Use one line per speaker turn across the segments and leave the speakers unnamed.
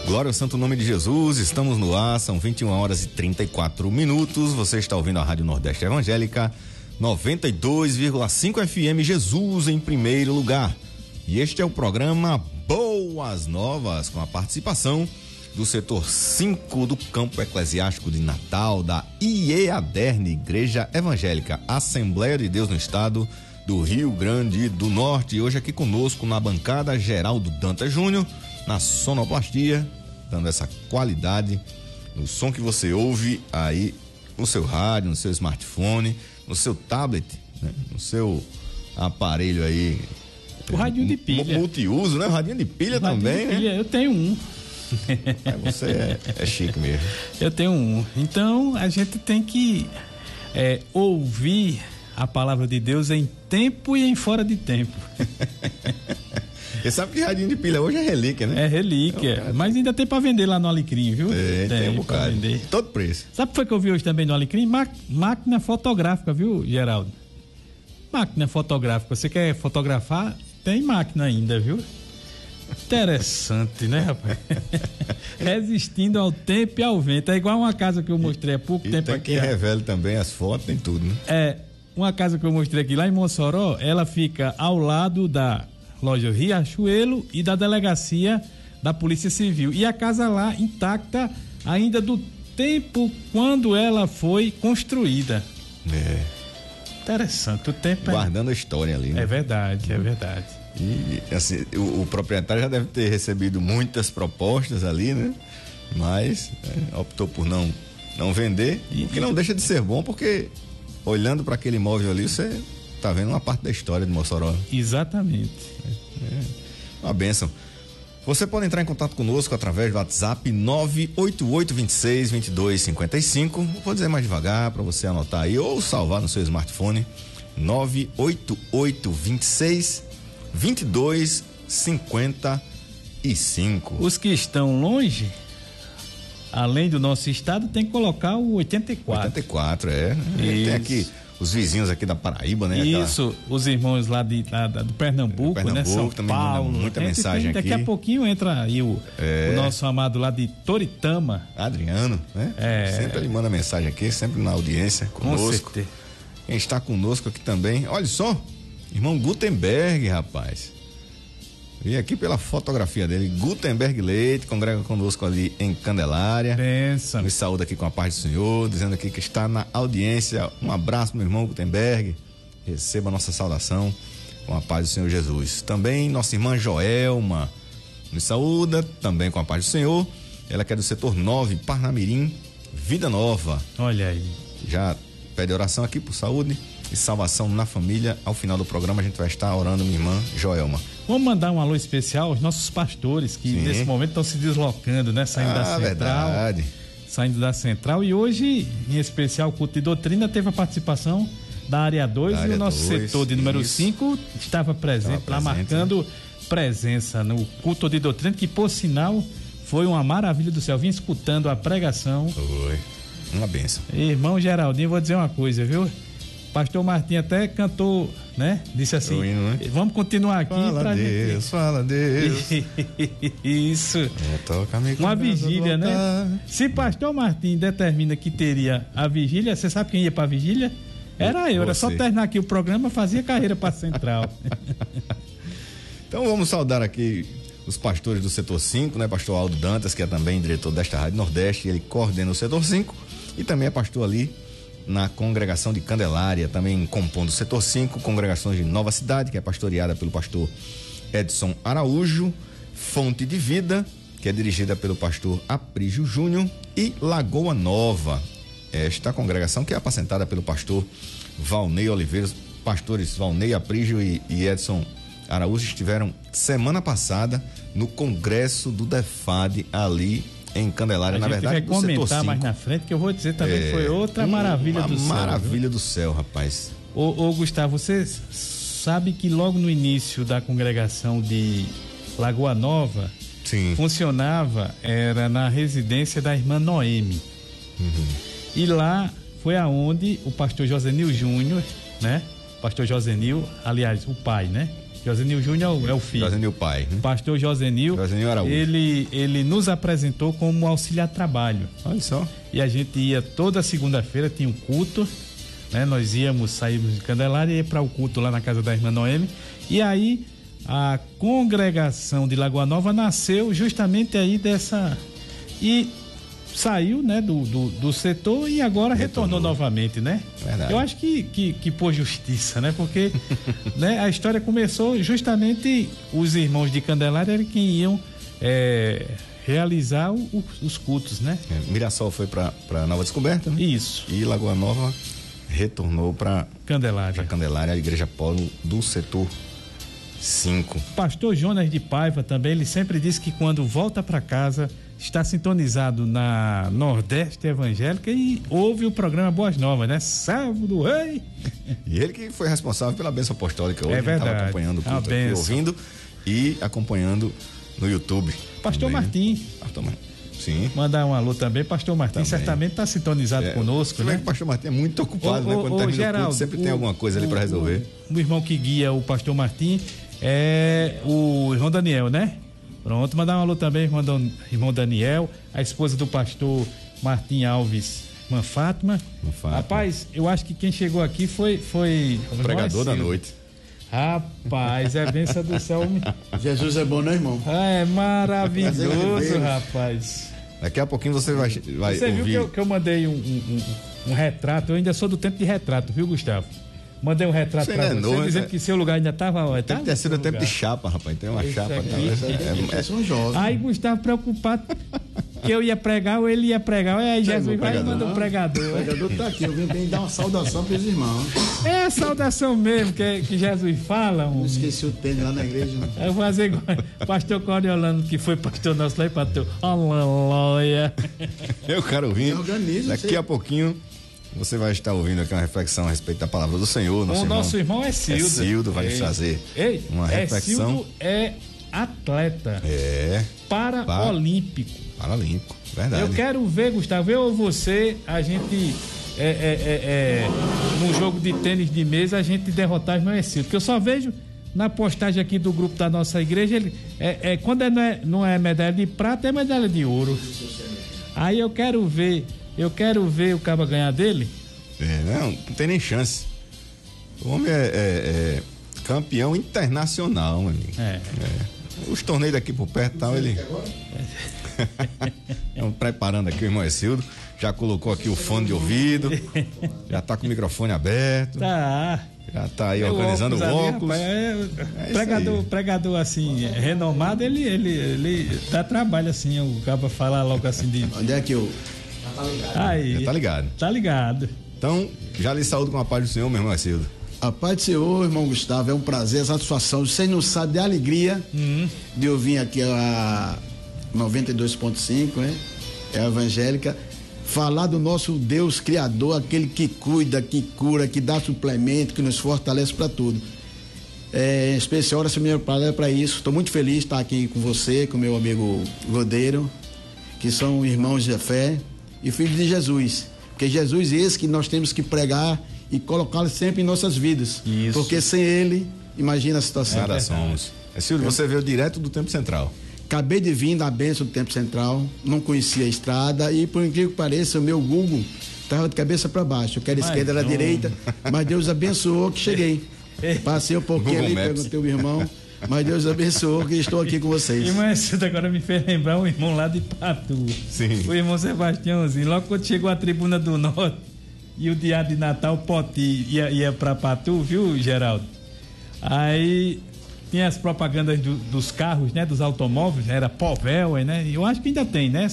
Glória ao santo nome de Jesus, estamos no ar, são 21h34. Você está ouvindo a Rádio Nordeste Evangélica 92,5 FM, Jesus em primeiro lugar. E este é o programa Boas Novas, com a participação do setor 5 do campo eclesiástico de Natal, da IEADERN, Igreja Evangélica Assembleia de Deus no Estado do Rio Grande do Norte. E hoje aqui conosco na bancada, Geraldo Dantas Júnior, na sonoplastia, dando essa qualidade no som que você ouve aí no seu rádio, no seu smartphone, no seu tablet, né? No seu aparelho aí.
O radinho de pilha.
Multiuso, né? O radinho de pilha também,
de pilha, né? Eu tenho um.
Você é chique mesmo.
Eu tenho um. Então, a gente tem que ouvir a palavra de Deus em tempo e em fora de tempo.
Você sabe que radinho de pilha hoje é relíquia, né?
É relíquia, mas ainda tem pra vender lá no Alecrim, viu?
Tem um bocado. Todo preço.
Sabe o que foi que eu vi hoje também no Alecrim? Máquina fotográfica, viu, Geraldo? Máquina fotográfica. Você quer fotografar? Tem máquina ainda, viu? Interessante, né, rapaz? Resistindo ao tempo e ao vento. É igual uma casa que eu mostrei há pouco tempo aqui.
Quem revela também as fotos, tem tudo, né?
Uma casa que eu mostrei aqui lá em Mossoró, ela fica ao lado da loja Riachuelo e da delegacia da Polícia Civil. E a casa lá intacta ainda do tempo quando ela foi construída. Interessante, o tempo
guardando a história ali, né?
É verdade, é verdade.
E assim, o proprietário já deve ter recebido muitas propostas ali, né? Mas optou por não vender, o que não deixa de ser bom, porque olhando para aquele imóvel ali, você tá vendo uma parte da história de Mossoró.
Exatamente.
Uma bênção. Você pode entrar em contato conosco através do WhatsApp 988262255. Vou dizer mais devagar para você anotar aí ou salvar no seu smartphone. 988262255.
Os que estão longe, além do nosso estado, tem que colocar o 84.
84, tem aqui os vizinhos aqui da Paraíba, né?
Isso, os irmãos lá do Pernambuco, né? São
também
Paulo.
Muita mensagem
daqui
aqui.
Daqui a pouquinho entra aí o nosso amado lá de Toritama.
Adriano, né? Sempre ele manda mensagem aqui, sempre na audiência conosco.
Com certeza.
Quem está conosco aqui também, olha só, irmão Gutenberg, rapaz. Vi aqui pela fotografia dele, Gutenberg Leite, congrega conosco ali em Candelária.
Benção.
Me saúda aqui com a paz do Senhor, dizendo aqui que está na audiência. Um abraço, meu irmão Gutenberg. Receba a nossa saudação com a paz do Senhor Jesus. Também nossa irmã Joelma me saúda, também com a paz do Senhor. Ela que é do setor 9, Parnamirim, Vida Nova.
Olha aí.
Já pede oração aqui por saúde e salvação na família. Ao final do programa a gente vai estar orando, minha irmã Joelma.
Vamos mandar um alô especial aos nossos pastores que nesse momento estão se deslocando, né? Saindo da central.
Verdade.
Saindo da central. E hoje, em especial, o culto de doutrina teve a participação da área 2 e o nosso setor de número 5 estava presente lá, marcando presença no culto de doutrina, que por sinal foi uma maravilha do céu. Vim escutando a pregação.
Foi. Uma benção.
Irmão Geraldinho, vou dizer uma coisa, viu? Pastor Martim até cantou, né? Disse assim, vamos continuar aqui.
Fala Deus, fala Deus.
Isso.
Toca-me
uma vigília, né? Se Pastor Martim determina que teria a vigília, você sabe quem ia pra vigília? Era eu, era só terminar aqui o programa, fazia carreira pra central.
Então vamos saudar aqui os pastores do setor 5, né? Pastor Aldo Dantas, que é também diretor desta Rádio Nordeste, ele coordena o setor 5 e também é pastor ali na congregação de Candelária, também compondo o setor 5, congregações de Nova Cidade, que é pastoreada pelo pastor Edson Araújo, Fonte de Vida, que é dirigida pelo pastor Aprígio Júnior, e Lagoa Nova, esta congregação que é apacentada pelo pastor Valnei Oliveira. Pastores Valnei, Aprígio e Edson Araújo estiveram semana passada no congresso do DEFAD ali em Candelária, na verdade,
do setor 5. Vai comentar mais na frente, que eu vou dizer também, foi outra maravilha do céu.
Uma maravilha do céu, rapaz.
Ô Gustavo, você sabe que logo no início da congregação de Lagoa Nova, funcionava, era na residência da irmã Noemi. E lá foi aonde o pastor Josenil Júnior, né? Pastor Josenil, aliás, o pai, né? Josenil Júnior é o filho.
Josenil pai.
Pastor Josenil Araújo. Ele nos apresentou como auxiliar de trabalho.
Olha só.
E a gente ia toda segunda-feira, tinha um culto, né? Nós saímos de Candelária e ia para o culto lá na casa da irmã Noemi. E aí a congregação de Lagoa Nova nasceu justamente aí dessa... E saiu, né, do setor e agora retornou novamente, né?
Verdade.
Eu acho que por justiça, né? Porque né, a história começou justamente os irmãos de Candelária eram quem iam realizar os cultos, né?
Mirassol foi para Nova Descoberta, né?
Isso.
E Lagoa Nova retornou para Candelária, a igreja polo do setor 5.
Pastor Jonas de Paiva também, ele sempre diz que quando volta para casa está sintonizado na Nordeste Evangélica e ouve o programa Boas Novas, né? Salvo do Rei!
E ele que foi responsável pela bênção apostólica hoje,
verdade.
Estava acompanhando o culto aqui, ouvindo e acompanhando no YouTube.
Pastor Martim.
Sim.
Mandar um alô também, Pastor Martim, também. Certamente está sintonizado conosco, né?
O Pastor Martim é muito ocupado, né? Quando termina
Geraldo,
o culto, sempre tem alguma coisa ali para resolver.
O irmão que guia o Pastor Martim é o irmão Daniel, né? Pronto, mandar um alô também, irmão Daniel, a esposa do pastor Martim Alves, irmã Fátima. Rapaz, eu acho que quem chegou aqui foi
o pregador da noite.
Rapaz, é bênção do céu.
Jesus é bom, né, irmão?
É maravilhoso, rapaz.
Daqui a pouquinho você vai
você
ouvir.
Viu que eu mandei um retrato, eu ainda sou do tempo de retrato, viu, Gustavo? Mandei um retrato pra você, dizendo que seu lugar ainda estava...
Deve ter sido tempo de chapa, rapaz. Tem uma chapa.
São jovens.
Aí Gustavo preocupado que eu ia pregar ou ele ia pregar. Aí Jesus vai e manda um pregador.
O pregador tá aqui, eu vim dar uma saudação pros irmãos.
É a saudação mesmo que Jesus fala.
Não esqueci o tênis lá na igreja.
Eu vou fazer igual pastor Coriolano, que foi pastor nosso lá e pastor. Aleluia.
Eu quero ouvir. Daqui a pouquinho você vai estar ouvindo aqui uma reflexão a respeito da palavra do Senhor.
Nosso irmão é Cildo.
Cildo vai nos trazer uma reflexão.
Cildo é atleta. Paralímpico.
Paralímpico, verdade.
Eu quero ver, Gustavo, eu ou você, a gente num jogo de tênis de mesa, a gente derrotar o irmão Cildo. Porque eu só vejo na postagem aqui do grupo da nossa igreja, quando não é medalha de prata, é medalha de ouro. Aí eu quero ver o cara ganhar dele.
Não tem nem chance. O homem é campeão internacional, meu amigo. Os torneios daqui por perto e tal, ele... Estão preparando aqui o irmão Cildo. Já colocou aqui o fone de ouvido. Já tá com o microfone aberto.
Tá.
Já tá aí organizando o óculos.
Pregador assim, renomado, ele dá trabalho assim, o cara falar logo assim de...
Onde é que eu...
Aí,
já tá ligado.
Tá ligado.
Então, já lhe saúdo com a paz do Senhor, meu irmão Cildo.
A paz do Senhor, irmão Gustavo, é um prazer, satisfação. Você não sabe de alegria de eu vir aqui a 92.5, né? É a evangélica, falar do nosso Deus Criador, aquele que cuida, que cura, que dá suplemento, que nos fortalece para tudo. Em especial, essa minha palavra é para isso. Estou muito feliz de estar aqui com você, com meu amigo Godeiro, que são irmãos de fé e filhos de Jesus. Porque Jesus é esse que nós temos que pregar e colocá-lo sempre em nossas vidas.
Isso.
Porque sem ele, imagina a situação.
Nada somos. Cildo, você veio direto do Tempo Central.
Acabei de vir da bênção do Tempo Central, não conhecia a estrada e, por incrível que pareça, o meu Google estava de cabeça para baixo. Eu quero esquerda, era direita, mas Deus abençoou que cheguei. Passei um pouquinho ali, perguntei ao irmão, mas Deus abençoou que estou aqui com vocês.
Irmão Cildo agora me fez lembrar um irmão lá de Patu.
Sim.
O irmão Sebastiãozinho, logo quando chegou a Tribuna do Norte e o dia de Natal, o Poti ia para Patu, viu, Geraldo? Aí tinha as propagandas dos carros, né, dos automóveis, era Povel, né? Eu acho que ainda tem, né,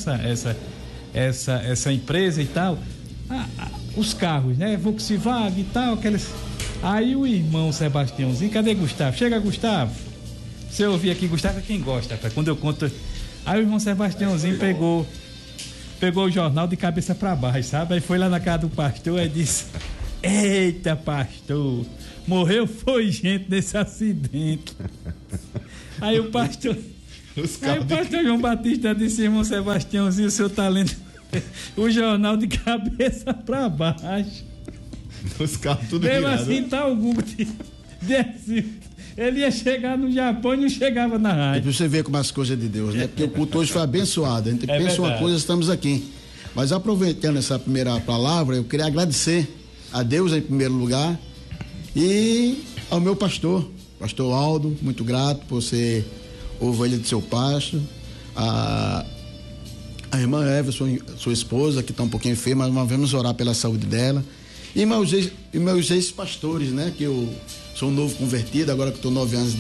essa empresa e tal. Os carros, né, Volkswagen e tal, aqueles. Aí o irmão Sebastiãozinho, cadê Gustavo? Chega, Gustavo. Você ouvir aqui, Gustavo é quem gosta, tá? Quando eu conto. Aí o irmão Sebastiãozinho pegou o jornal de cabeça para baixo, sabe? Aí foi lá na casa do pastor e disse: eita, pastor, morreu foi gente nesse acidente. Aí o pastor João Batista disse: irmão Sebastiãozinho, o seu talento, o jornal de cabeça para baixo.
Os carros tudo
mesmo
virado.
assim tá o Google Ele ia chegar no Japão e não chegava na rádio.
E você vê como as coisas de Deus, né? Porque o culto hoje foi abençoado. A gente pensa
verdade.
uma coisa, estamos aqui. Mas aproveitando essa primeira palavra, eu queria agradecer a Deus em primeiro lugar e ao meu pastor Aldo, muito grato por ser ovelha de seu pasto. A irmã Eva, sua esposa, que está um pouquinho enferma, mas vamos orar pela saúde dela. E meus ex-pastores, né? Que eu sou um novo convertido, agora que estou 9 anos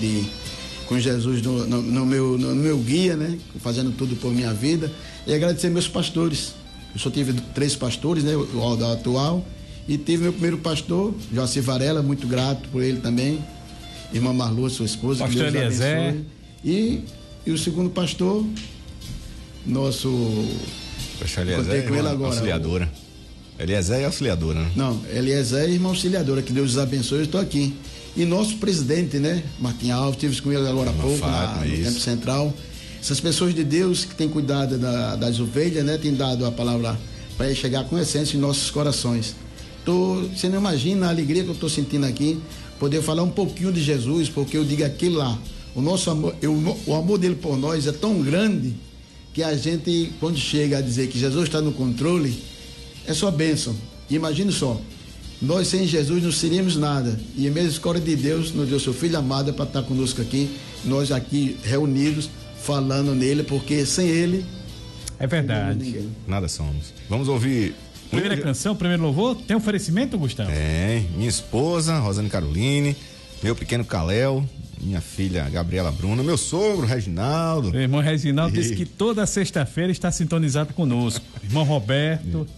com Jesus no meu guia, né? Fazendo tudo por minha vida. E agradecer meus pastores. Eu só tive 3 pastores, né? O Aldo atual. E tive meu primeiro pastor, Joacir Varela, muito grato por ele também. Irmã Marlô, sua esposa.
Pastor Eliezer.
E o segundo pastor, nosso...
Pastor Eliezer, com ele agora, auxiliadora. Eliezer é auxiliadora, né?
Não, Eliezer é irmã auxiliadora, que Deus os abençoe, eu estou aqui. E nosso presidente, né? Martim Alves, estive com ele agora há pouco, no Campo Central. Essas pessoas de Deus que têm cuidado das ovelhas, né? Têm dado a palavra para ele chegar com essência em nossos corações. Você não imagina a alegria que eu estou sentindo aqui, poder falar um pouquinho de Jesus, porque eu digo aquilo lá, o nosso amor, o amor dele por nós é tão grande que a gente, quando chega a dizer que Jesus está no controle, é só bênção. E imagine só, nós sem Jesus não seríamos nada. E a misericórdia de Deus nos deu seu Filho amado para estar conosco aqui, nós aqui reunidos, falando nele, porque sem ele...
É verdade.
Nada somos. Vamos ouvir...
Primeira canção, primeiro louvor, tem oferecimento, Gustavo?
Minha esposa, Rosane Caroline, meu pequeno Caléu, minha filha Gabriela Bruna, meu sogro Reginaldo.
O irmão Reginaldo disse que toda sexta-feira está sintonizado conosco. Irmão Roberto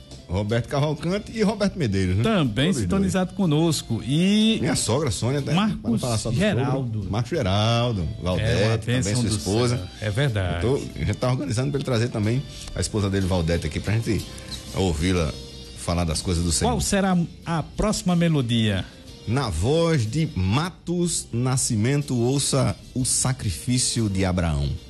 Cavalcante e Roberto Medeiros, né?
Também todos sintonizado conosco. E
minha sogra Sônia,
Marcos Geraldo.
Marcos Geraldo, Valdete, também sua esposa.
Céu. É verdade.
A gente tá organizando para ele trazer também a esposa dele, Valdete, aqui pra gente ouvi-la falar das coisas do Senhor.
Qual será a próxima melodia?
Na voz de Matos Nascimento, ouça O Sacrifício de Abraão.